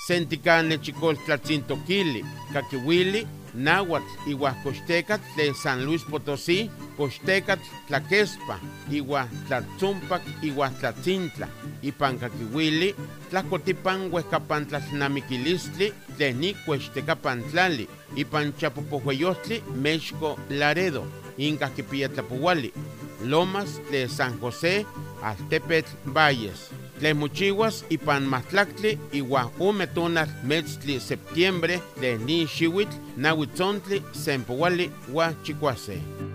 Senticane chicoltlatzintokili, Caquihuili, Náhuatl, Ihuascoxtecatl de San Luis Potosí, Coxtecatl, Tlaquespa, Ihuastlatzumpac, Ihuastlatzintla, Ipancaquihuili, Tlacotipan, Huescapantlalnamiquilistli, Tlenicuextecapantlali, Ipanchapopohueyostli, México, Laredo, Incaquipiyatlapuhuali, Lomas de San José, Altepetl, Valles. Tlemuchihuas ipan Mahtlactli iwa umetonal metztli septiembre de Nishiwitl, Nahuitzontli, Sempowali, Chicuase.